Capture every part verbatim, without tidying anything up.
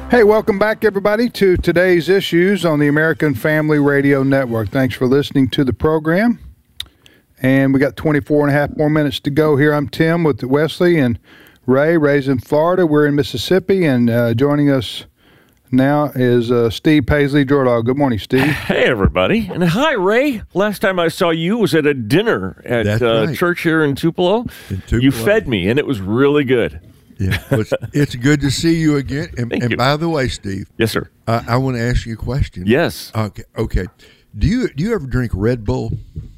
Hey, welcome back, everybody, to today's issues on the American Family Radio Network. Thanks for listening to the program. And we got twenty-four and a half more minutes to go here. I'm Tim with Wesley and Ray. Ray's in Florida. We're in Mississippi. And uh, joining us now is uh, Steve Paisley Jordahl. Good morning, Steve. Hey, everybody. And hi, Ray. Last time I saw you was at a dinner at uh, right. church here in Tupelo. in Tupelo. You fed me, and it was really good. Yeah, well, it's, it's good to see you again. And, Thank and you. by the way, Steve, Yes, sir. uh, I want to ask you a question. Yes. Okay. Okay. Do you do you ever drink Red Bull?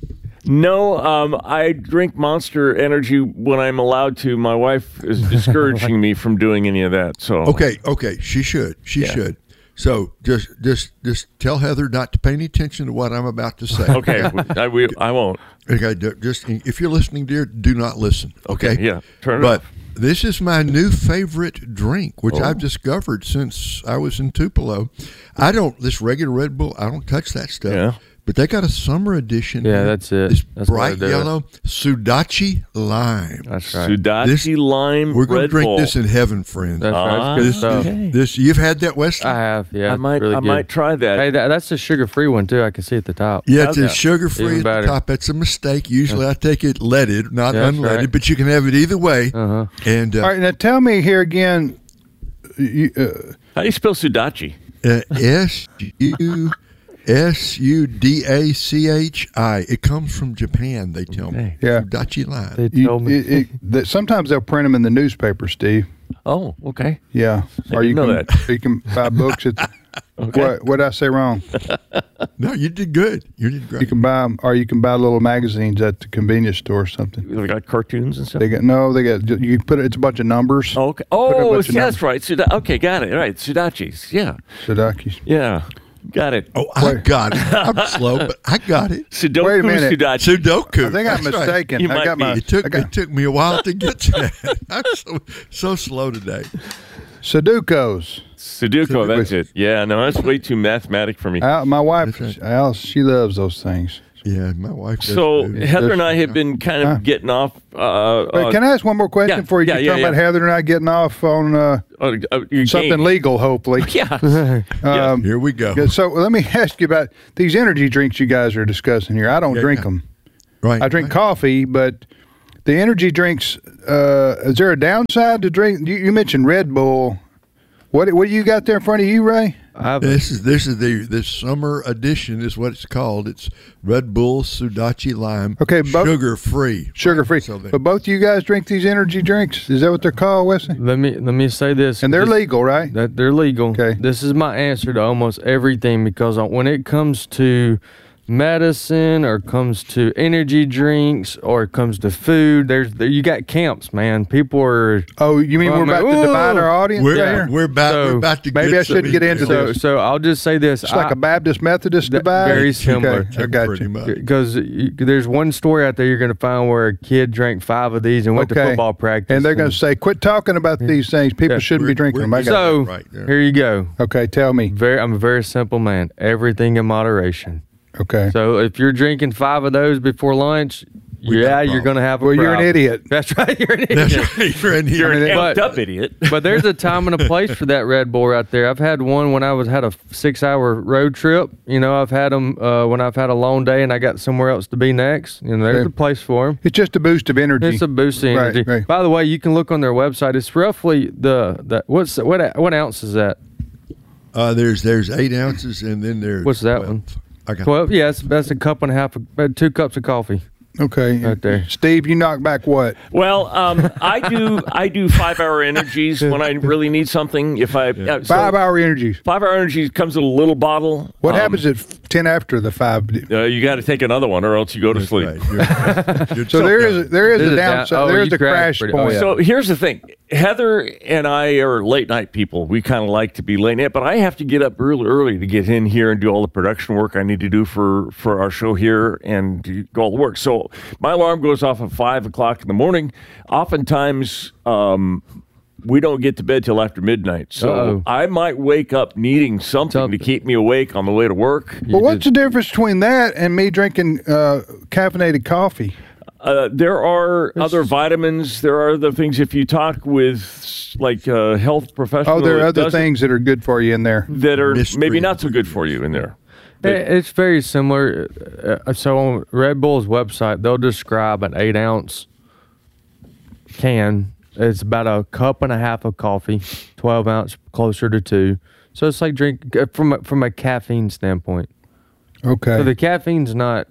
No, um, I drink Monster Energy when I'm allowed to. My wife is discouraging me from doing any of that. So Okay. Okay. She should. She Yeah. should. So just just just tell Heather not to pay any attention to what I'm about to say. Okay, I, we, I won't. Okay. d- Just if you're listening, dear, do not listen. Okay. Yeah, turn it But off. this is my new favorite drink, which Oh. I've discovered since I was in Tupelo. I don't this regular Red Bull. I don't touch that stuff. Yeah. But they got a summer edition. Yeah, here. that's it. This That's what I bright do. yellow Sudachi lime. That's right. Sudachi This- Lime We're going to Red drink Bull. this in heaven, friends. That's right. Ah, It's good this, stuff. okay. this you've had that, Wesley? I have, yeah. I it's might, really I good. might try that. Hey, that, that's a sugar-free one too. I can see at the top. Yeah, it's Okay. a sugar-free Even at the better. top. That's a mistake. Usually I take it leaded, not Yeah, that's unleaded, right. but you can have it either way. Uh-huh. And uh, All right, now tell me here again. You, uh, How do you spell Sudachi? uh, S U S U D A C H I. It comes from Japan, they tell me. Okay. Yeah. Sudachi lime. They you, told me. it, it, that sometimes they'll print them in the newspaper, Steve. Oh, okay. Yeah. I Or you didn't know can, that. you can buy books at the, Okay. what, what did I say wrong? No, you did good. You did great. You can buy 'em- or you can buy little magazines at the convenience store or something. They got cartoons and stuff. They got no, they got you put it. It's a bunch of numbers. Oh, okay. Put a Oh, bunch of yeah, that's numbers. right. Suda- okay, got it. Right, Sudachis. Yeah, Sudakis. yeah, got it. Oh, I Wait. got it. I'm slow, but I got it. Sudoku, Wait a minute. Sudachi. Sudoku. I think I'm That's right. mistaken. You I might got my be. It took I got it took me a while to get to that. I'm so so slow today. Sudokus. Sudoku, that's it. Yeah, no, that's way too mathematic for me. Al, my wife, That's Alice, she loves those things. Yeah, my wife. does So too. Heather and I have been kind of Huh? getting off. Uh, Wait, uh, can I ask one more question yeah, before you yeah, talk yeah, about yeah. Heather and I getting off on uh, uh, uh, your something game. legal, hopefully? Yeah. Um, Here we go. yeah, So let me ask you about these energy drinks you guys are discussing here. I don't Yeah, drink yeah. them. Right. I drink right. coffee, but the energy drinks. Uh, is there a downside to drink? You, you mentioned Red Bull. What what do you got there in front of you, Ray? I've, This is this is the this summer edition is what it's called. It's Red Bull Sudachi Lime. Okay, both- sugar free. Sugar free. So they- But both of you guys drink these energy drinks. Is that what they're called, Wesley? let me let me say this. And they're This- legal, right? That they're legal. Okay. This is my answer to almost everything because when it comes to medicine or comes to energy drinks or it comes to food, there's there, you got camps, man. People are Oh, you mean Well, we're I about mean, to divide ooh. our audience We're right here? we're about So, we're about to maybe get I shouldn't some- get into so this. so I'll just say this. It's like I- a Baptist Methodist That- divide. very similar. Okay, I got Pretty you. much. Because there's one story out there you're going to find where a kid drank five of these and went to Okay. football practice. And they're going to say, "Quit talking about these things. People Yeah. shouldn't be We're- drinking them." I we're- got so that right there. here you go. okay, tell me. Very, I'm a very simple man. Everything in moderation. Okay. So if you're drinking five of those before lunch, We got yeah, a you're problem. going to have a Well, you're an problem. idiot. That's right. You're an idiot. That's right. You're in here. You're an But- amped up idiot. But there's a time and a place for that Red Bull right there. I've had one when I was had a six hour road trip. You know, I've had them uh, when I've had a long day and I got somewhere else to be next. You know, there's Okay. a place for them. It's just a boost of energy. It's a boost of Right, energy. right. By the way, you can look on their website. It's roughly the, the what's what what ounce is that? Uh, there's there's eight ounces and then there's What's that twelve. one? I got Twelve. Yeah, that's, that's a cup and a half. Of, uh, two cups of coffee. okay. Right there. Steve, you knock back what? Well, um, I do I do five hour energies when I really need something. If I uh, so Five hour energies. five hour energies comes in a little bottle. What Um, happens at ten after the five? Uh, you got to take another one, or else you go to That's sleep. right. You're- you're So there is there is There's a a down- downside. oh, There is you a crash crash pretty- oh, point. yeah. So here's the thing. Heather and I are late night people. We kind of like to be late night, but I have to get up really early to get in here and do all the production work I need to do for, for our show here and do all the work. So my alarm goes off at five o'clock in the morning. Oftentimes, um, we don't get to bed till after midnight. So Uh-oh. I might wake up needing something Something. to keep me awake on the way to work. Well, what's the difference between that and me drinking uh, caffeinated coffee? Uh, there are other vitamins. There are other things. If you talk with like a health professional, Oh, there are that other does it, things that are good for you in there. that are Mystery. maybe not so good for you in there. It- It's very similar. Uh, So on Red Bull's website, they'll describe an eight ounce can. It's about a cup and a half of coffee, twelve ounce, closer to two. So it's like drink uh, from a, from a caffeine standpoint. Okay. So the caffeine's not.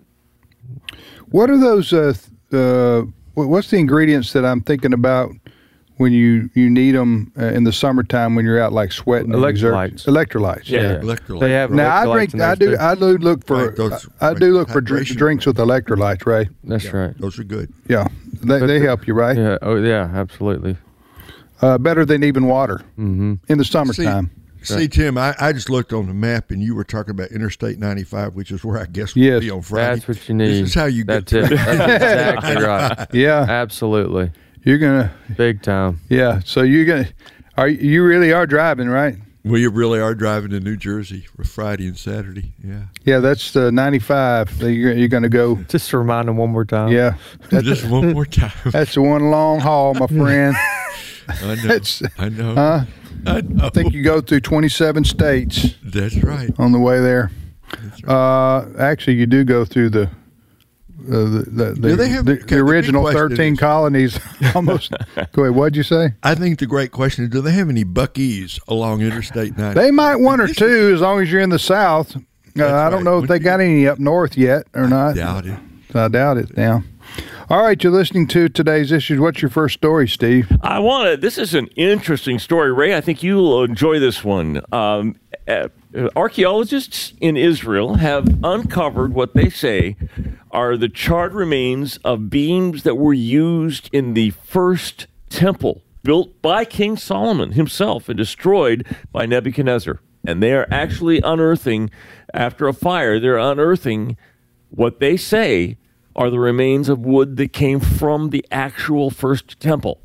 What are those? Uh, th- uh, what- what's the ingredients that I'm thinking about when you, you need them uh, in the summertime when you're out like sweating? and exert- Electrolytes. Electrolytes. Yeah. Yeah. Electrolyte. They have Now I electrolytes drink. in I those do. too. I do look for. Right, those- I, I do look for dr- hydration. drinks with electrolytes, Ray. That's Yeah, right. Those are good. Yeah, they, But they the- help you, right? Yeah. Oh yeah. Absolutely. Uh, better than even water Mm-hmm. in the summertime. See, Tim, I, I just looked on the map and you were talking about Interstate ninety-five, which is where I guess we'll Yes. be on Friday. That's what you need. This is how you get That's it. That's exactly right. Yeah, Absolutely. you're gonna. Big time. Yeah, so you're gonna. Are you really are driving, right? We really are driving to New Jersey for Friday and Saturday. Yeah. Yeah, that's the ninety-five. that You're, you're gonna go. Just to remind them one more time. Yeah, Just one more time. that's the one long haul, my friend. I know. That's. I know. Huh? I know. I think you go through twenty-seven states That's right. on the way there. That's right. Uh, actually, you do go through the. Uh, the the, the, Do they have- the, okay, the the big original question thirteen is- colonies almost. Go ahead. What'd you say? I think the great question is, do they have any Buc-ee's along Interstate ninety? They might one or two as long as you're in the South. Uh, I don't right. know if they got any up north yet or not. Doubt it. I doubt it now. All right, you're listening to today's issues. What's your first story, Steve? I want to. This is an interesting story, Ray. I think you'll enjoy this one. Um, uh, archaeologists in Israel have uncovered what they say are the charred remains of beams that were used in the first temple built by King Solomon himself and destroyed by Nebuchadnezzar. And they are actually unearthing, after a fire, they're unearthing what they say are the remains of wood that came from the actual first temple.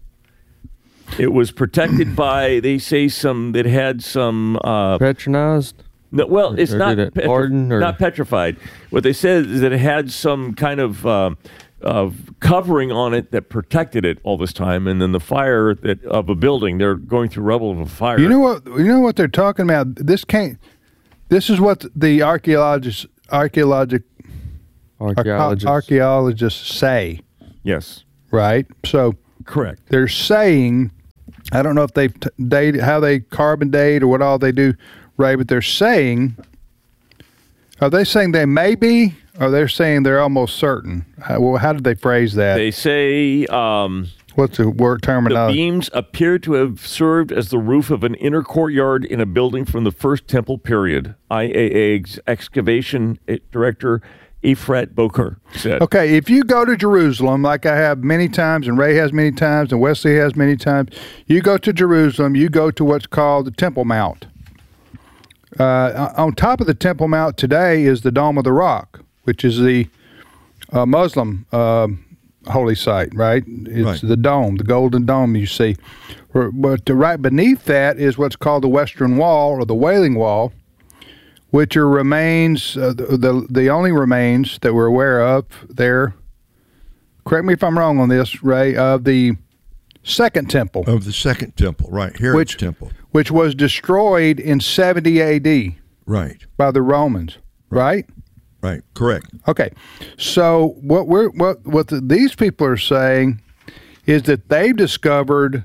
It was protected by, they say, some that had some. Uh, Patronized. no, well, it's or not did it petri- harden, or- not petrified. What they said is that it had some kind of uh, of covering on it that protected it all this time, and then the fire that of a building. They're going through rubble of a fire. You know what? You know what they're talking about. This can't. This is what the archaeologists archaeologic Archaeologists. archaeologists say, Yes, right? So correct. they're saying, I don't know if they've t- dated how they carbon date or what all they do, Ray, but they're saying, are they saying they may be, or they're saying they're almost certain? How, well, how did they phrase that? They say. Um, What's the word The terminology? beams appear to have served as the roof of an inner courtyard in a building from the First Temple period. I A A's excavation director Efrat Boker said. Okay, if you go to Jerusalem, like I have many times, and Ray has many times, and Wesley has many times, you go to Jerusalem, you go to what's called the Temple Mount. Uh, on top of the Temple Mount today is the Dome of the Rock, which is the uh, Muslim uh, holy site, right? It's Right. the dome, the golden dome you see. But right beneath that is what's called the Western Wall, or the Wailing Wall, which are remains, uh, the, the the only remains that we're aware of there. Correct me if I'm wrong on this, Ray, of the Second Temple, Of the second temple, right. Herod's Which- temple. which was destroyed in seventy A D Right. by the Romans, right? Right. Correct. Okay, so what we're what what the, these people are saying is that they've discovered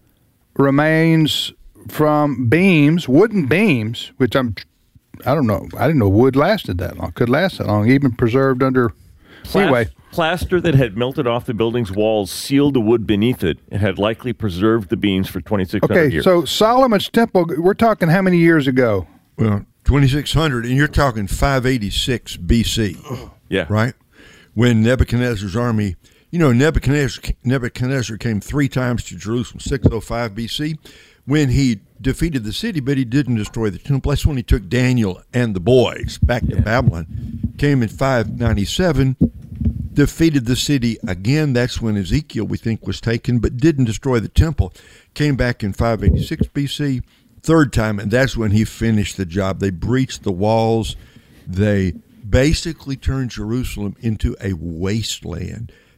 remains from beams, wooden beams, which I'm I don't know, I didn't know wood lasted that long, could last that long, even preserved under. Plas- Anyway, Plaster that had melted off the building's walls sealed the wood beneath it and had likely preserved the beams for twenty-six hundred okay, years. so Solomon's temple, we're talking how many years ago? Well, twenty-six hundred, and you're talking five eighty-six B C, yeah. right? When Nebuchadnezzar's army, you know, Nebuchadnezzar, Nebuchadnezzar came three times to Jerusalem, six oh five B C, when he defeated the city, but he didn't destroy the temple. That's when he took Daniel and the boys back to Babylon. Came in five ninety-seven, defeated the city again. That's when Ezekiel, we think, was taken, but didn't destroy the temple. Came back in five eighty-six B C, third time, and that's when he finished the job. They breached the walls. They basically turned Jerusalem into a wasteland.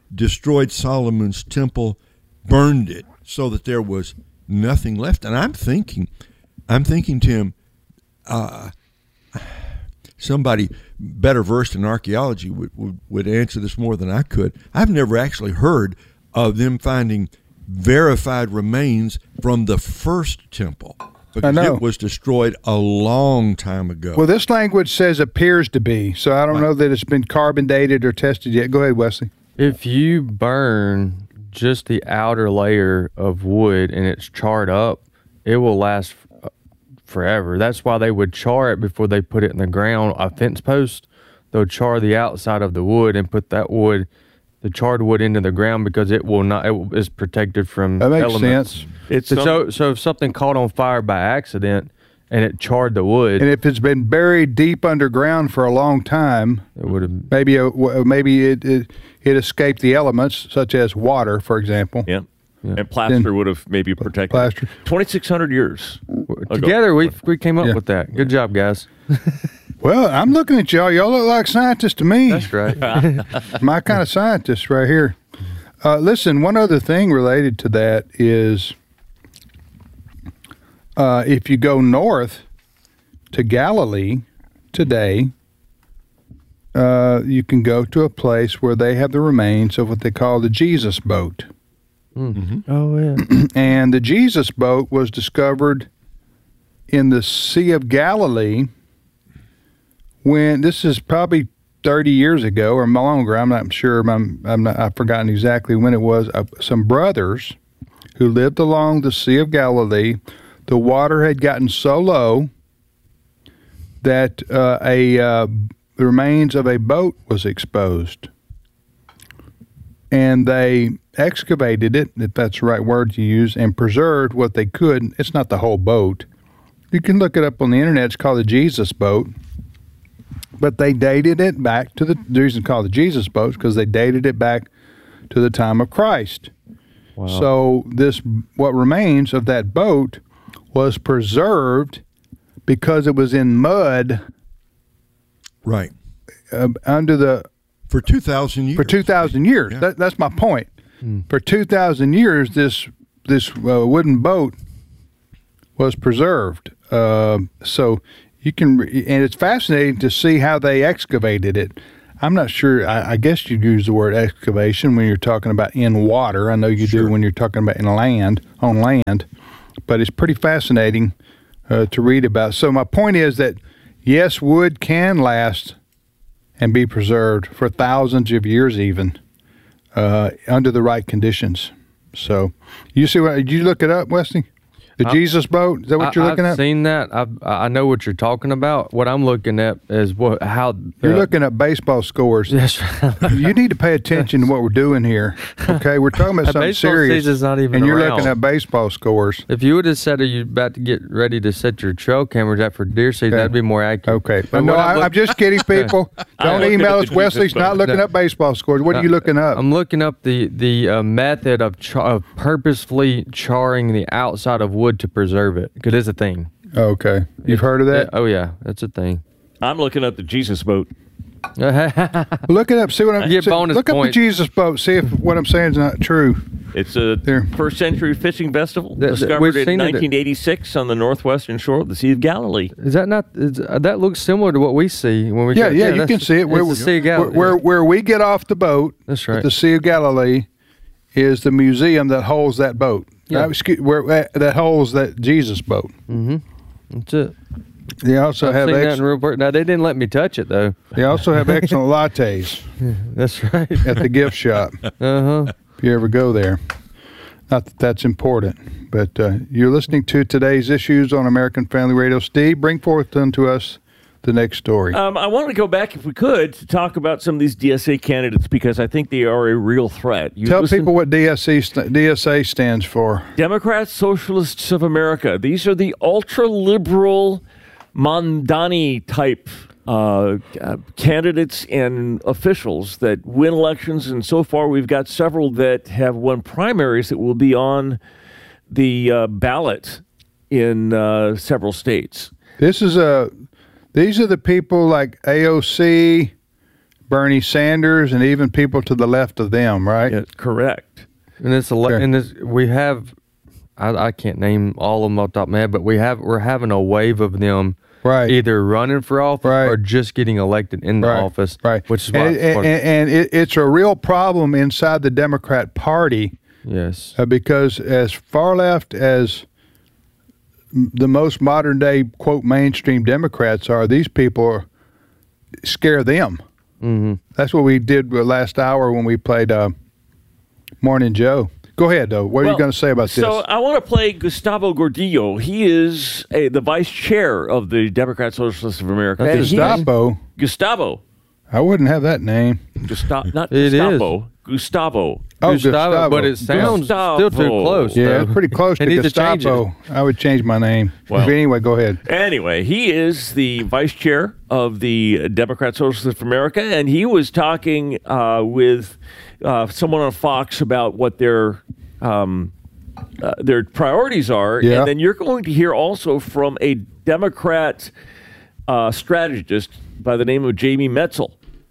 destroyed Solomon's temple, burned it so that there was nothing left. And I'm thinking, I'm thinking, Tim, uh, somebody better versed in archaeology would, would, would answer this more than I could. I've never actually heard of them finding verified remains from the first temple, because it was destroyed a long time ago. Well, this language says appears to be, so I don't right. know that it's been carbon dated or tested yet. Go ahead, Wesley. If you burn just the outer layer of wood and it's charred up, it will last forever. That's why they would char it before they put it in the ground. A fence post, they'll char the outside of the wood and put that wood, the charred wood, into the ground, because it will not. It is protected from that makes elements. sense. It's so, some, so so if something caught on fire by accident and it charred the wood, and if it's been buried deep underground for a long time, it would have maybe a, maybe it, it it escaped the elements, such as water, for example. Yeah. Yeah. And plaster then, would have maybe protected plaster. twenty-six hundred years together. Ago. We we came up yeah. with that. Good job, guys. Well, I'm looking at y'all. Y'all look like scientists to me. That's right. My kind of scientist right here. Uh, listen, one other thing related to that is uh, if you go north to Galilee today, uh, you can go to a place where they have the remains of what they call the Jesus boat. Mm-hmm. Oh, yeah. And the Jesus boat was discovered in the Sea of Galilee when, this is probably thirty years ago or longer, I'm not sure, I'm, I'm not, I've forgotten exactly when it was, uh, some brothers who lived along the Sea of Galilee. The water had gotten so low that uh, a uh, the remains of a boat was exposed. And they excavated it, if that's the right word to use, and preserved what they could. It's not the whole boat. You can look it up on the internet. It's called the Jesus boat. But they dated it back to the, the reason it's called the Jesus boat is because they dated it back to the time of Christ. Wow. So this, what remains of that boat was preserved because it was in mud. Right. Uh, under the... For two thousand years. For two thousand years. Yeah. That, that's my point. Hmm. For two thousand years, this this uh, wooden boat was preserved. Uh, so you can, and it's fascinating to see how they excavated it. I'm not sure, I, I guess you use the word excavation when you're talking about in water. I know you sure. do when you're talking about in land, on land. But it's pretty fascinating uh, to read about. So my point is that, yes, wood can last and be preserved for thousands of years even, uh, under the right conditions. So, you see what, did you look it up, Wesley? The I, Jesus boat? Is that what I, you're looking I've at? I've seen that. I've, I know what you're talking about. What I'm looking at is what how... The, you're looking at baseball scores. That's right. You need to pay attention to what we're doing here, okay? We're talking about something serious, not even and you're around. looking at baseball scores. If you would have said, are you about to get ready to set your trail cameras out for deer season, okay. that'd be more accurate. Okay. But no, I, I'm just kidding, people. Don't email us. Wesley's not looking no. up baseball scores. What are you looking up? I'm looking up the, the uh, method of, char- of purposefully charring the outside of wood to preserve it. Because it's a thing. Okay. You've heard of that? Yeah, oh, yeah. That's a thing. I'm looking up the Jesus boat. Look it up. See what I'm Get see, bonus Look points. up the Jesus boat. See if what I'm saying is not true. It's a there. first century fishing vessel that, discovered in nineteen eighty-six it. on the northwestern shore of the Sea of Galilee. Is that not? Is, uh, that looks similar to what we see when we. Yeah, go, yeah, yeah you can see it. Where, the Sea of Galilee. Where, where, where we get off the boat. That's right. At the Sea of Galilee is the museum that holds that boat. Yeah. Uh, excuse, where that holds that Jesus boat. Mm-hmm. That's it. They also I've have seen ex- that in real part. Now they didn't let me touch it though. They also have excellent lattes. That's right. At the gift shop. Uh huh. If you ever go there. Not that that's important, but uh, you're listening to today's issues on American Family Radio. Steve, bring forth unto us the next story. Um, I want to go back, if we could, to talk about some of these D S A candidates because I think they are a real threat. You Tell listen, people what D S A, st- D S A stands for. Democrats, Socialists of America. These are the ultra-liberal, Mondani-type uh, uh, candidates and officials that win elections, and so far we've got several that have won primaries that will be on the uh, ballot in uh, several states. This is a... These are the people like A O C, Bernie Sanders, and even people to the left of them, right? Yeah, correct. And it's a lot. Okay. And it's, we have, I, I can't name all of them off the top of my head, but we have we're having a wave of them, Right. either running for office Right. or just getting elected in the Right. office, Right. Which is why, and, and, and, and it, it's a real problem inside the Democrat Party yes, uh, because as far left as m- the most modern day quote mainstream Democrats are, these people are, scare them. mm-hmm. That's what we did the last hour when we played uh, Morning Joe. Go ahead, though. What are Well, you going to say about so this? So I want to play Gustavo Gordillo. He is a, the vice chair of the Democrat Socialists of America. That's And he- Gestapo. Gustavo. I wouldn't have that name. Gusta- not It is. Gustavo. Gustavo. Oh, Gustavo, Gustavo. but it sounds still too Gustavo. close. Yeah, though. it's pretty close They to need to change Gestapo. I would change my name. Well. But anyway, go ahead. Anyway, he is the vice chair of the Democrat Socialists of America, and he was talking uh, with uh, someone on Fox about what their um, uh, their priorities are, Yeah. and then you're going to hear also from a Democrat uh, strategist by the name of Jamie Metzel,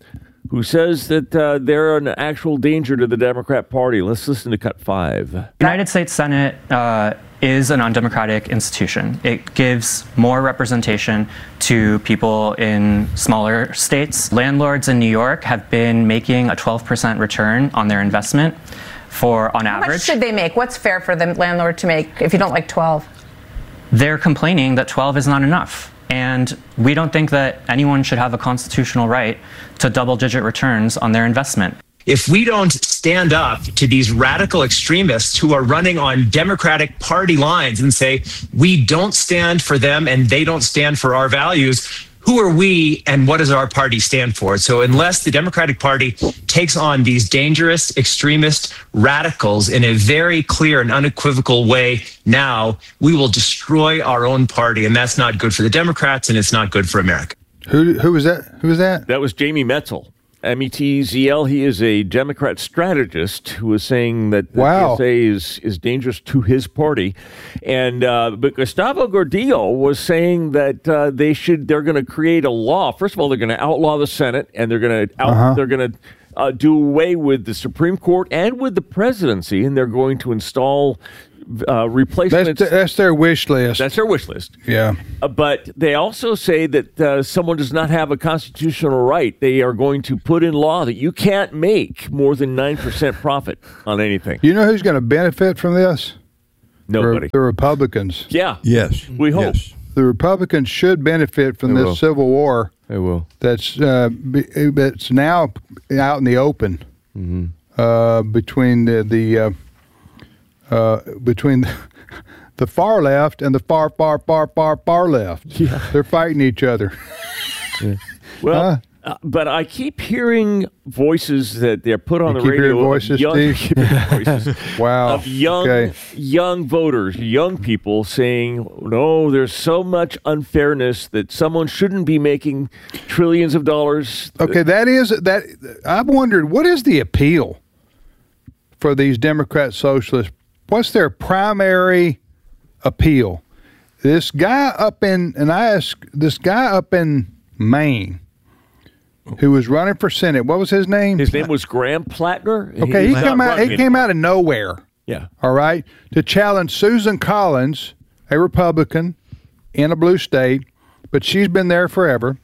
who says that uh, they're an actual danger to the Democrat Party. Let's listen to cut five. The United States Senate uh, is an undemocratic institution. It gives more representation to people in smaller states. Landlords in New York have been making a twelve percent return on their investment for on How average. much should they make? What's fair for the landlord to make if you don't like twelve? They're complaining that twelve is not enough. And we don't think that anyone should have a constitutional right to double-digit returns on their investment. If we don't stand up to these radical extremists who are running on Democratic Party lines and say, we don't stand for them and they don't stand for our values, who are we and what does our party stand for? So unless the Democratic Party takes on these dangerous extremist radicals in a very clear and unequivocal way now, we will destroy our own party. And that's not good for the Democrats and it's not good for America. Who who was that? Who was that? That was Jamie Metzel. M E T Z L. He is a Democrat strategist who was saying that the Wow. T S A is, is dangerous to his party. And uh, but Gustavo Gordillo was saying that uh, they should they're going to create a law. First of all, they're going to outlaw the Senate, and they're going to Uh-huh. they're going to uh, do away with the Supreme Court and with the presidency, and they're going to install uh, replacements. That's that's their wish list. That's their wish list. yeah. Uh, but they also say that uh, someone does not have a constitutional right. They are going to put in law that you can't make more than nine percent profit on anything. You know who's going to benefit from this? Nobody. The Republicans. Yeah. Yes. We hope. Yes. The Republicans should benefit from They this will. civil war It will. that's uh, be, that's now out in the open Mm-hmm. uh, between the the uh, uh, between the, the far left and the far far far far far left. Yeah. They're fighting each other. Well, Huh? uh, but I keep hearing voices that they're put on You the keep radio. hearing of voices, young, Steve? keep hearing voices Wow. of young, Okay. young voters, young people saying, "No, there's so much unfairness that someone shouldn't be making trillions of dollars." Okay, that is that. I've wondered what is the appeal for these Democrat socialists. What's their primary appeal? This guy up in, and I asked this guy up in Maine who was running for Senate. What was his name? His name was Graham Plattner. Okay, he He's came not out. He running came out of nowhere. Yeah. All right, to challenge Susan Collins, a Republican in a blue state, but she's been there forever.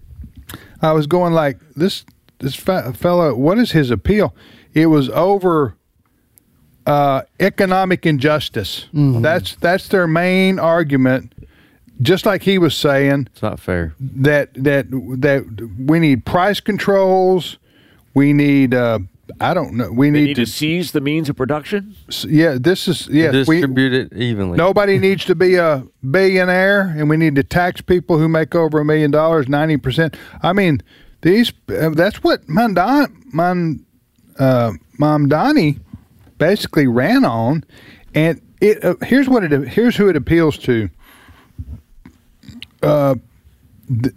I was going like this. This fe- fellow. What is his appeal? It was over uh, economic injustice. That's that's their main argument. Just like he was saying It's not fair. that that that we need price controls. We need. Uh, I don't know. We They need, need to. to seize the means of production. Yeah, this is yeah. We, Distribute it evenly. nobody needs to be a billionaire, and we need to tax people who make over a million dollars ninety percent. I mean, these. Uh, that's what Mandani, Man, uh, Mamdani basically ran on, and it. Uh, here's what it. Here's who it appeals to. Uh, the,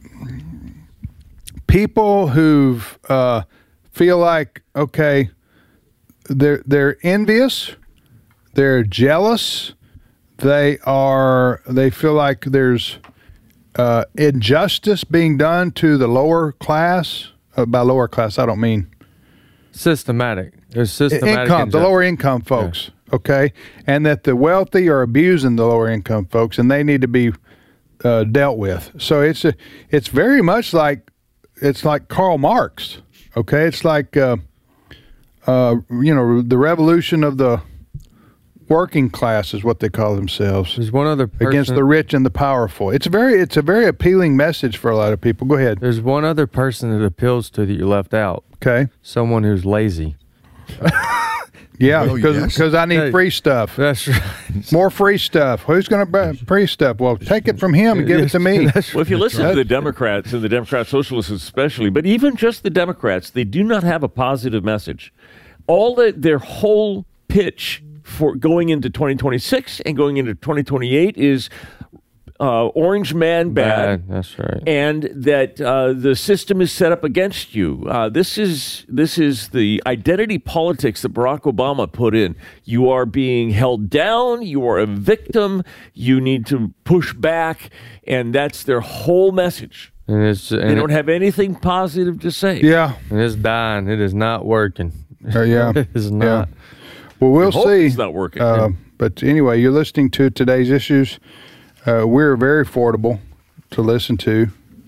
people who uh, feel like okay, they're they're envious, they're jealous, they are they feel like there's uh, injustice being done to the lower class uh, by lower class, I don't mean Systematic. There's systematic income, the injustice. lower income folks, yeah. okay? And that the wealthy are abusing the lower income folks, and they need to be uh, dealt with. So it's a, it's very much like it's like Karl Marx, okay? It's like uh, uh, you know, the revolution of the working class is what they call themselves. There's one other person, against the rich and the powerful. It's very it's a very appealing message for a lot of people. Go ahead. There's one other person that appeals to that you left out. Okay. Someone who's lazy. Yeah, Oh, because yes. I need Hey. free stuff. That's right. More free stuff. Who's going to buy free stuff? Well, take it from him and give it to me. Well, if you listen to the Democrats and the Democrat Socialists especially, but even just the Democrats, they do not have a positive message. All the, their whole pitch for going into twenty twenty-six and going into twenty twenty-eight is uh, orange man bad. Bad, that's right. And that uh, the system is set up against you. Uh, this is this is the identity politics that Barack Obama put in. You are being held down. You are a victim. You need to push back, and that's their whole message. And it's and They it- don't have anything positive to say. Yeah. and it's dying. It is not working. Uh, yeah. It is not. Well, we'll I hope see. it's not working. Uh, but anyway, you're listening to today's issues. Uh, we're very affordable to listen to.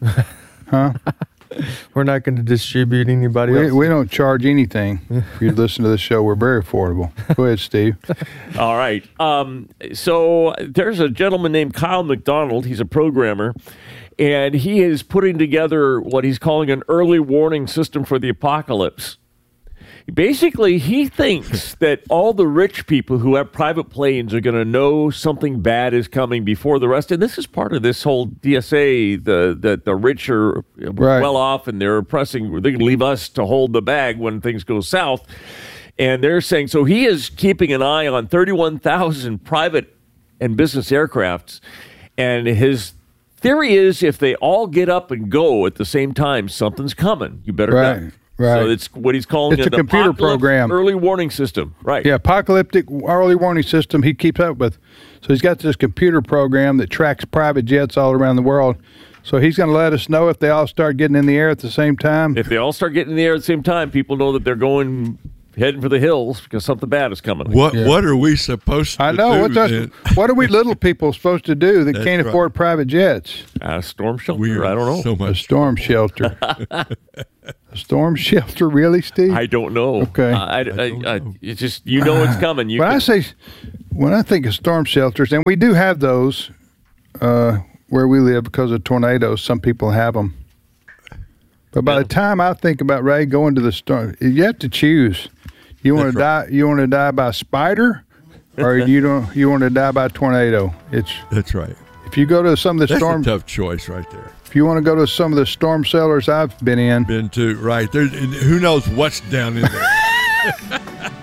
We're not going to distribute anybody We, else. we don't charge anything for you to listen to the show. We're very affordable. Go ahead, Steve. All right. Um, so there's a gentleman named Kyle McDonald. He's a programmer, and he is putting together what he's calling an early warning system for the apocalypse. Basically, he thinks that all the rich people who have private planes are going to know something bad is coming before the rest. And this is part of this whole D S A, the that the rich are Right. well off and they're oppressing. They're going to leave us to hold the bag when things go south. And they're saying, so he is keeping an eye on thirty-one thousand private and business aircrafts. And his theory is if they all get up and go at the same time, something's coming. You better Right, duck. right. So it's what he's calling It's an a computer apocalypse program. early warning system. Right. Yeah, apocalyptic early warning system he keeps up with. So he's got this computer program that tracks private jets all around the world. So he's going to let us know if they all start getting in the air at the same time. If they all start getting in the air at the same time, people know that they're going heading for the hills because something bad is coming. What Yeah. What are we supposed to I know. do? What's us, then? what are we little people supposed to do that That's can't right. afford private jets? Uh, storm shelter. We are I don't know. so A much. storm shelter. A storm shelter, really, Steve? I don't know. Okay. Uh, I, I, I, it's just you know it's coming. You when I can- say, when I think of storm shelters, and we do have those uh, where we live because of tornadoes. Some people have them. But by Yeah. the time I think about Ray going to the storm, you have to choose. You want to That's die? You want to die by a spider, or you don't? You want to die by a tornado? It's That's right. if you go to some of the That's storm. a tough choice right there. If you want to go to some of the storm cellars I've been in, Been to right there. Who knows what's down in there?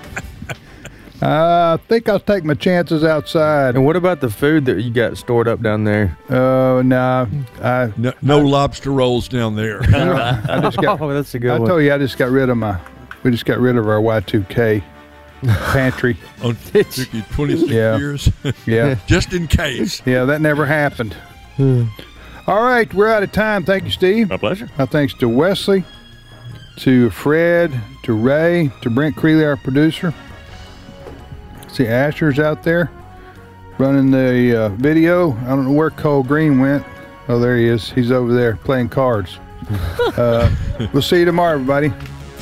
I think I'll take my chances outside. And what about the food that you got stored up down there? Oh no, I No, no lobster rolls down there. I just got. Oh, that's a good I one. told you I just got rid of my. We just got rid of our Y two K pantry. On took you twenty-six Yeah. years, Yeah, just in case. yeah, that never happened. All right, we're out of time. Thank you, Steve. My pleasure. My thanks to Wesley, to Fred, to Ray, to Brent Creeley, our producer. See Asher's out there running the uh, video. I don't know where Cole Green went. Oh, there he is. He's over there playing cards. Uh, we'll see you tomorrow, everybody.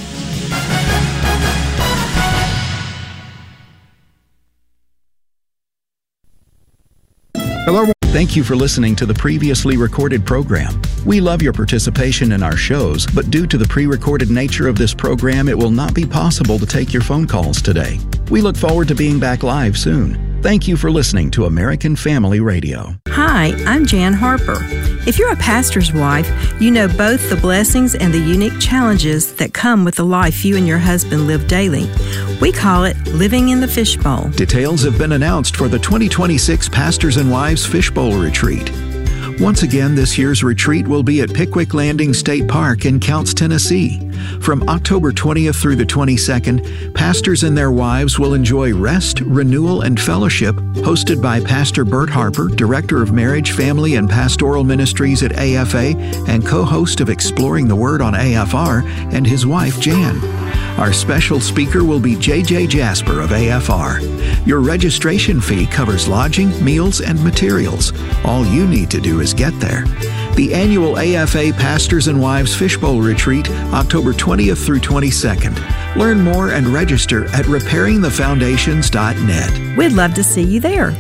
Hello. Thank you for listening to the previously recorded program. We love your participation in our shows, but due to the pre-recorded nature of this program, it will not be possible to take your phone calls today. We look forward to being back live soon. Thank you for listening to American Family Radio. Hi, I'm Jan Harper. If you're a pastor's wife, you know both the blessings and the unique challenges that come with the life you and your husband live daily. We call it living in the fishbowl. Details have been announced for the twenty twenty-six Pastors and Wives Fishbowl Retreat. Once again, this year's retreat will be at Pickwick Landing State Park in Counce, Tennessee. From October twentieth through the twenty-second, pastors and their wives will enjoy rest, renewal, and fellowship, hosted by Pastor Bert Harper, Director of Marriage, Family, and Pastoral Ministries at A F A and co-host of Exploring the Word on A F R, and his wife, Jan. Our special speaker will be J J Jasper of A F R. Your registration fee covers lodging, meals, and materials. All you need to do is get there. The annual A F A Pastors and Wives Fishbowl Retreat, October twentieth through twenty-second. Learn more and register at repairing the foundations dot net. We'd love to see you there.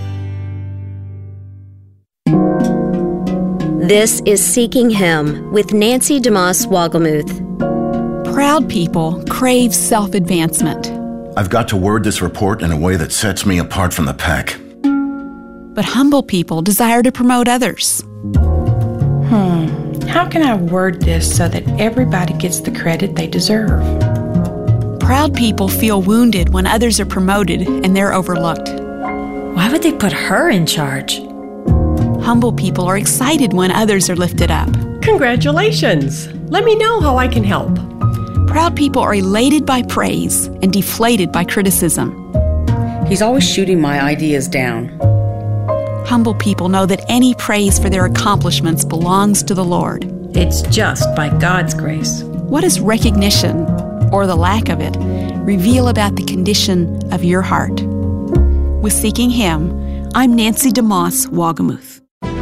This is Seeking Him with Nancy DeMoss Wogelmuth. Proud people crave self-advancement. I've got to word this report in a way that sets me apart from the pack. But humble people desire to promote others. Hmm, how can I word this so that everybody gets the credit they deserve? Proud people feel wounded when others are promoted and they're overlooked. Why would they put her in charge? Humble people are excited when others are lifted up. Congratulations! Let me know how I can help. Proud people are elated by praise and deflated by criticism. He's always shooting my ideas down. Humble people know that any praise for their accomplishments belongs to the Lord. It's just by God's grace. What does recognition, or the lack of it, reveal about the condition of your heart? With Seeking Him, I'm Nancy DeMoss Wogelmuth.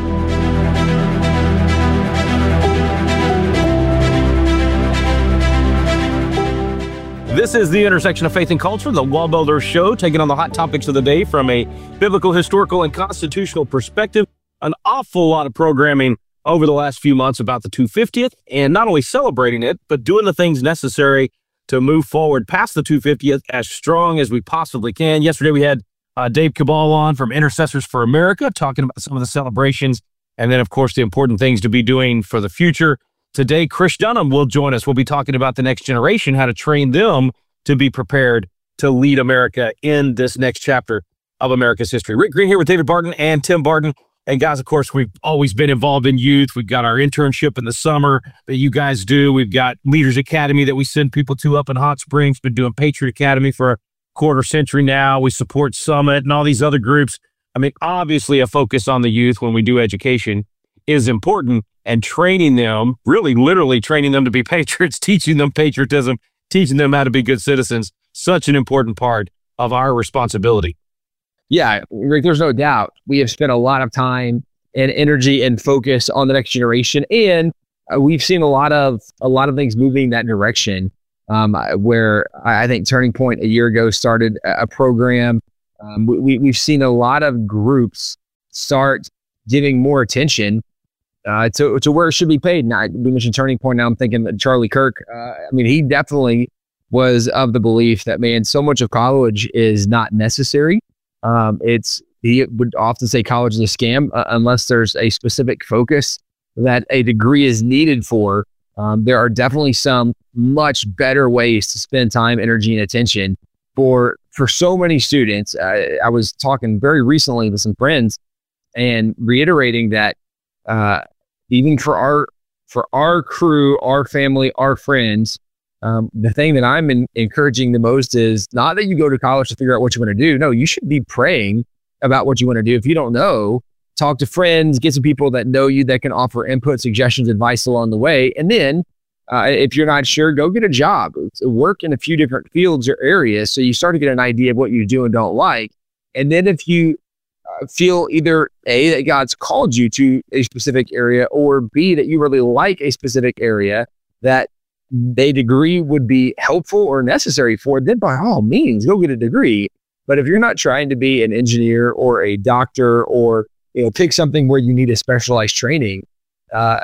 This is the intersection of faith and culture, the Wall Builder Show, taking on the hot topics of the day from a biblical, historical, and constitutional perspective. An awful lot of programming over the last few months about the two hundred fiftieth, and not only celebrating it, but doing the things necessary to move forward past the two hundred fiftieth as strong as we possibly can. Yesterday, we had uh, Dave Cabal on from Intercessors for America, talking about some of the celebrations, and then, of course, the important things to be doing for the future. Today, Chris Dunham will join us. We'll be talking about the next generation, how to train them to be prepared to lead America in this next chapter of America's history. Rick Green here with David Barton and Tim Barton. And guys, of course, we've always been involved in youth. We've got our internship in the summer that you guys do. We've got Leaders Academy that we send people to up in Hot Springs. Been doing Patriot Academy for a quarter century now. We support Summit and all these other groups. I mean, obviously a focus on the youth when we do education is important, and training them, really literally training them to be patriots, teaching them patriotism, teaching them how to be good citizens, such an important part of our responsibility. Yeah, Rick, there's no doubt. We have spent a lot of time and energy and focus on the next generation, and uh, we've seen a lot of a lot of things moving that direction. Um, where I think Turning Point a year ago started a program. Um, we, we've seen a lot of groups start giving more attention Uh, to, to where it should be paid. Now, we mentioned Turning Point. Now I'm thinking that Charlie Kirk, uh, I mean, he definitely was of the belief that, man, so much of college is not necessary. Um, it's, he would often say college is a scam uh, unless there's a specific focus that a degree is needed for. Um, there are definitely some much better ways to spend time, energy, and attention for, for so many students. Uh, I was talking very recently with some friends and reiterating that uh, even for our for our crew, our family, our friends, um, the thing that I'm in, encouraging the most is not that you go to college to figure out what you want to do. No, you should be praying about what you want to do. If you don't know, talk to friends, get some people that know you that can offer input, suggestions, advice along the way. And then uh, if you're not sure, go get a job. Work in a few different fields or areas so you start to get an idea of what you do and don't like. And then if you feel either A, that God's called you to a specific area, or B, that you really like a specific area that a degree would be helpful or necessary for, then by all means, go get a degree. But if you're not trying to be an engineer or a doctor, or you know, pick something where you need a specialized training, uh,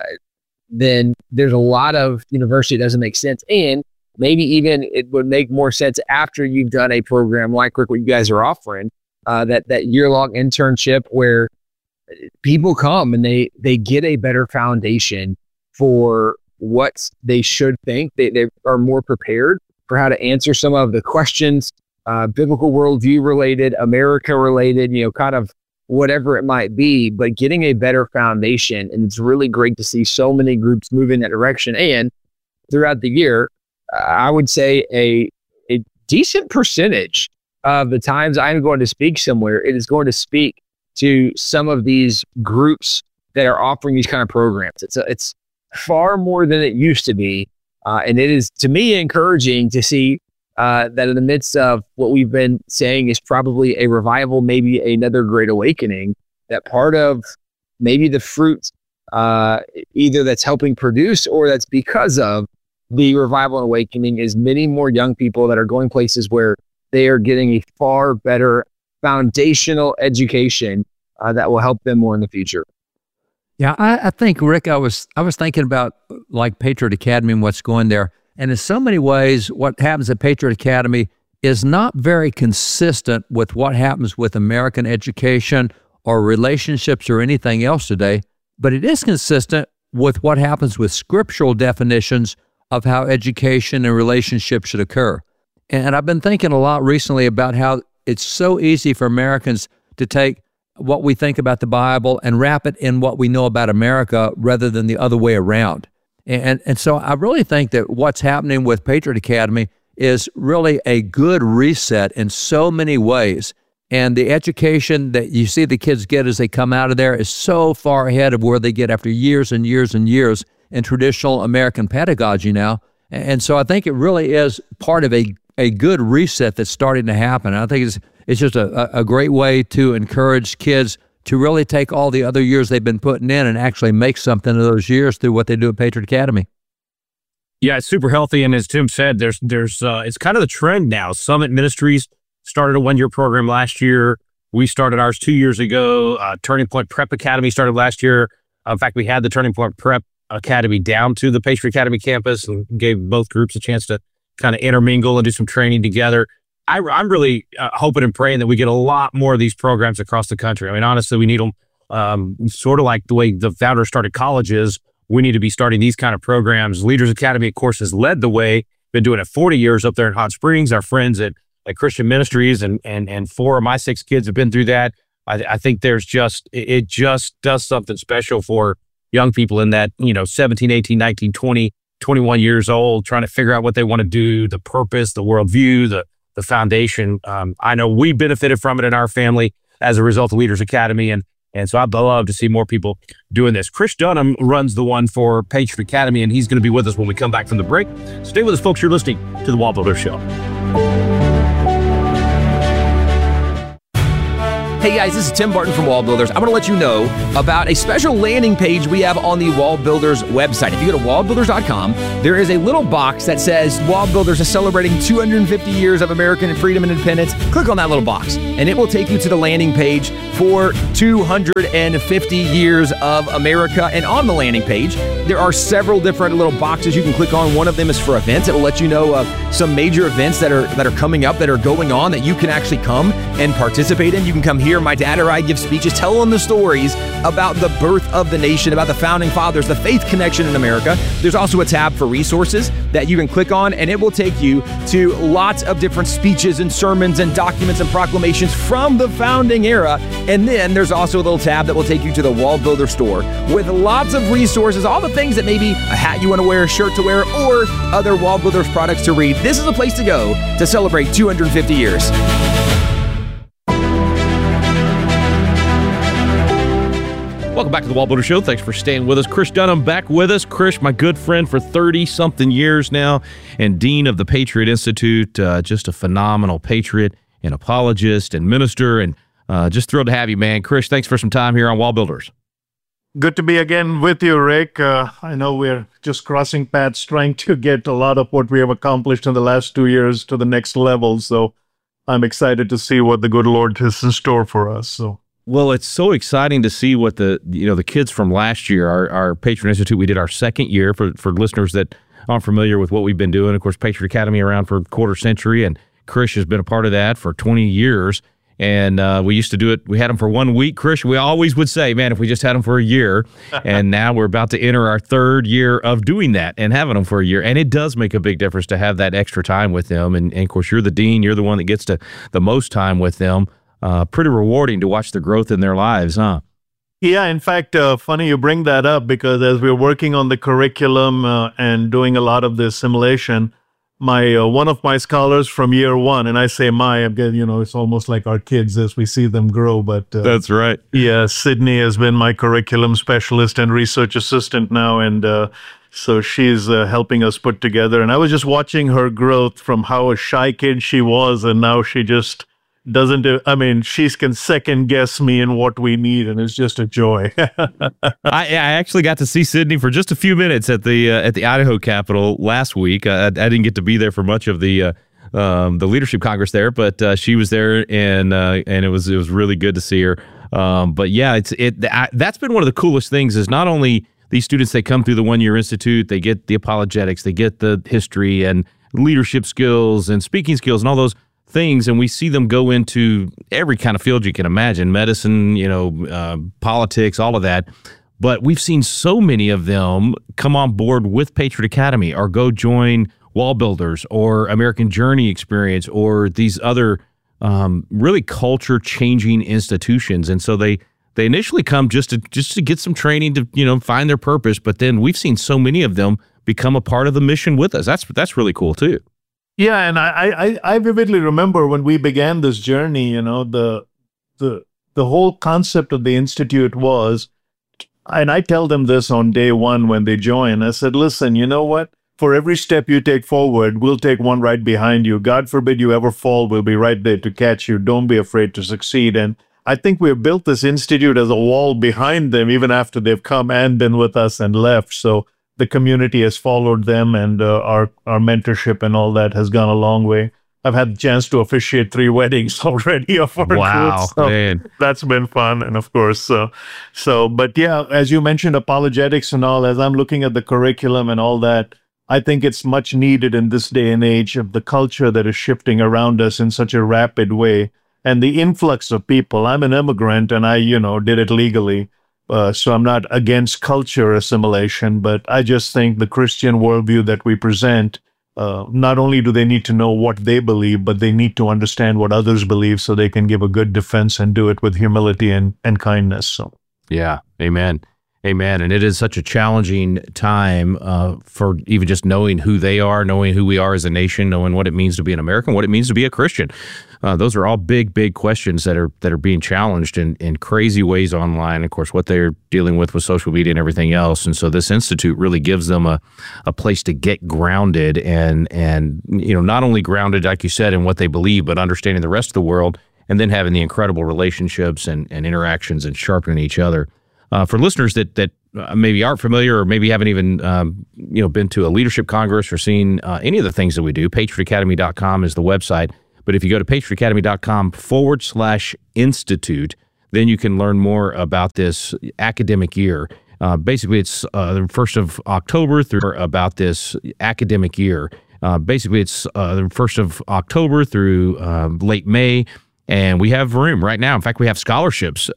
then there's a lot of university that doesn't make sense. And maybe even it would make more sense after you've done a program like what you guys are offering, Uh, that that year-long internship where people come and they they get a better foundation for what they should think. They, they are more prepared for how to answer some of the questions, uh, biblical worldview related, America related, you know, kind of whatever it might be, but getting a better foundation. And it's really great to see so many groups move in that direction. And throughout the year, I would say a, a decent percentage of the times I'm going to speak somewhere, it is going to speak to some of these groups that are offering these kind of programs. It's a, it's far more than it used to be. Uh, and it is, to me, encouraging to see uh, that in the midst of what we've been saying is probably a revival, maybe another great awakening, that part of maybe the fruit uh, either that's helping produce or that's because of the revival and awakening is many more young people that are going places where they are getting a far better foundational education uh, that will help them more in the future. Yeah, I, I think, Rick, I was I was thinking about like Patriot Academy and what's going there. And in so many ways, what happens at Patriot Academy is not very consistent with what happens with American education or relationships or anything else today, but it is consistent with what happens with scriptural definitions of how education and relationships should occur. And I've been thinking a lot recently about how it's so easy for Americans to take what we think about the Bible and wrap it in what we know about America rather than the other way around. And, and so I really think that what's happening with Patriot Academy is really a good reset in so many ways. And the education that you see the kids get as they come out of there is so far ahead of where they get after years and years and years in traditional American pedagogy now. And so I think it really is part of a, a good reset that's starting to happen. I think it's it's just a, a great way to encourage kids to really take all the other years they've been putting in and actually make something of those years through what they do at Patriot Academy. Yeah, it's super healthy. And as Tim said, there's there's uh, it's kind of the trend now. Summit Ministries started a one-year program last year. We started ours two years ago. Uh, Turning Point Prep Academy started last year. Uh, in fact, we had the Turning Point Prep Academy down to the Patriot Academy campus and gave both groups a chance to kind of intermingle and do some training together. I, I'm really uh, hoping and praying that we get a lot more of these programs across the country. I mean, honestly, we need them um, sort of like the way the founders started colleges. We need to be starting these kind of programs. Leaders Academy, of course, has led the way. Been doing it forty years up there in Hot Springs. Our friends at, at Christian Ministries and and and four of my six kids have been through that. I, I think there's just, it just does something special for young people in that, you know, seventeen, eighteen, nineteen, twenty, twenty-one years old, trying to figure out what they want to do, the purpose, the worldview, the the foundation. Um, I know we benefited from it in our family as a result of Leaders Academy. And, and so I'd love to see more people doing this. Chris Dunham runs the one for Patriot Academy, and he's going to be with us when we come back from the break. Stay with us, folks. You're listening to The Wall Builder Show. Hey guys, this is Tim Barton from Wall Builders. I want to let you know about a special landing page we have on the Wall Builders website. If you go to wall builders dot com, there is a little box that says Wall Builders is celebrating two hundred fifty years of American freedom and independence. Click on that little box and it will take you to the landing page for two hundred fifty years of America. And on the landing page, there are several different little boxes you can click on. One of them is for events. It will let you know of some major events that are that are coming up, that are going on, that you can actually come and participate in. You can come here. My dad or I give speeches telling the stories about the birth of the nation, about the founding fathers, the faith connection in America. There's also a tab for resources that you can click on, and it will take you to lots of different speeches and sermons and documents and proclamations from the founding era. And then there's also a little tab that will take you to the Wall Builder store with lots of resources, all the things that maybe a hat you want to wear, a shirt to wear, or other Wall Builders products to read. This is a place to go to celebrate two hundred fifty years. Welcome back to the Wall Builder Show. Thanks for staying with us. Chris Dunham back with us. Chris, my good friend for thirty-something years now and dean of the Patriot Institute, uh, just a phenomenal patriot and apologist and minister, and uh, just thrilled to have you, man. Chris, thanks for some time here on Wall Builders. Good to be again with you, Rick. Uh, I know we're just crossing paths trying to get a lot of what we have accomplished in the last two years to the next level, so I'm excited to see what the good Lord has in store for us. So. Well, it's so exciting to see what the, you know, the kids from last year, our, our Patriot Institute, we did our second year for, for listeners that aren't familiar with what we've been doing. Of course, Patriot Academy around for a quarter century, and Chris has been a part of that for twenty years. And uh, we used to do it, we had them for one week. Chris, we always would say, man, if we just had them for a year. And now we're about to enter our third year of doing that and having them for a year. And it does make a big difference to have that extra time with them. And, and of course, you're the dean, you're the one that gets to the most time with them. uh, pretty rewarding to watch the growth in their lives, huh? Yeah, in fact, uh, funny you bring that up, because as we're working on the curriculum uh, and doing a lot of the assimilation, my uh, one of my scholars from year one, and I say my, I'm getting, you know, it's almost like our kids as we see them grow. But uh, that's right. Yeah, Sydney has been my curriculum specialist and research assistant now, and uh, so she's uh, helping us put together. And I was just watching her growth from how a shy kid she was, and now she just doesn't do, I mean, she can second guess me in what we need, and it's just a joy. I, I actually got to see Sydney for just a few minutes at the uh, at the Idaho Capitol last week. I, I didn't get to be there for much of the uh, um, the leadership congress there, but uh, she was there, and uh, and it was it was really good to see her. Um, but yeah, it's it I, that's been one of the coolest things. Is not only these students, they come through the One Year Institute, they get the apologetics, they get the history and leadership skills and speaking skills and all those things, and we see them go into every kind of field you can imagine, medicine, you know, uh, politics, all of that. But we've seen so many of them come on board with Patriot Academy or go join Wall Builders or American Journey Experience or these other um, really culture-changing institutions. And so they they initially come just to just to get some training to, you know, find their purpose. But then we've seen so many of them become a part of the mission with us. That's that's really cool too. Yeah, and I, I, I vividly remember when we began this journey, you know, the the the whole concept of the Institute was, and I tell them this on day one when they join, I said, listen, you know what? For every step you take forward, we'll take one right behind you. God forbid you ever fall, we'll be right there to catch you. Don't be afraid to succeed. And I think we've built this Institute as a wall behind them, even after they've come and been with us and left. So the community has followed them, and uh, our, our mentorship and all that has gone a long way. I've had the chance to officiate three weddings already of our wow, group, so man. That's been fun. And of course, so, so, but yeah, as you mentioned, apologetics and all, as I'm looking at the curriculum and all that, I think it's much needed in this day and age of the culture that is shifting around us in such a rapid way. And the influx of people. I'm an immigrant, and I, you know, did it legally. Uh, so I'm not against culture assimilation, but I just think the Christian worldview that we present, uh, not only do they need to know what they believe, but they need to understand what others believe so they can give a good defense and do it with humility and, and kindness. So, yeah, amen. Amen. And it is such a challenging time uh, for even just knowing who they are, knowing who we are as a nation, knowing what it means to be an American, what it means to be a Christian. Uh, those are all big, big questions that are that are being challenged in, in crazy ways online. Of course, what they're dealing with with social media and everything else. And so this institute really gives them a, a place to get grounded and, and, you know, not only grounded, like you said, in what they believe, but understanding the rest of the world, and then having the incredible relationships and, and interactions and sharpening each other. Uh, for listeners that that uh, maybe aren't familiar or maybe haven't even um, you know been to a leadership congress or seen uh, any of the things that we do, patriot academy dot com is the website. But if you go to patriot academy dot com forward slash institute, then you can learn more about this academic year. Uh, basically, it's uh, the first of October through about this academic year. Uh, basically, it's uh, the first of October through uh, late May. And we have room right now. In fact, we have scholarships